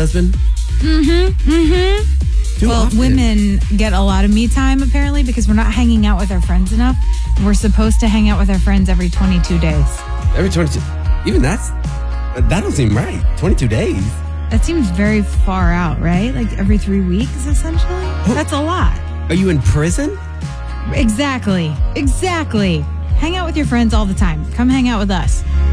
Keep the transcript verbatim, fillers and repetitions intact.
husband? Mm-hmm. Mm-hmm. Too well, often. women get a lot of me time, apparently, because we're not hanging out with our friends enough. We're supposed to hang out with our friends every twenty-two days. Every twenty-two. Even that's, that don't seem right. twenty-two days. That seems very far out, right? Like every three weeks, essentially? That's a lot. Are you in prison? Exactly. Exactly. Hang out with your friends all the time. Come hang out with us.